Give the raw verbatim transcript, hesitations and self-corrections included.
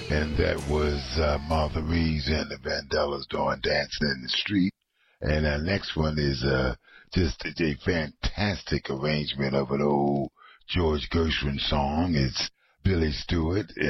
And that was uh, Martha Reeves and the Vandellas doing Dancing in the Street. And our next one is uh, just a, a fantastic arrangement of an old George Gershwin song. It's Billy Stewart.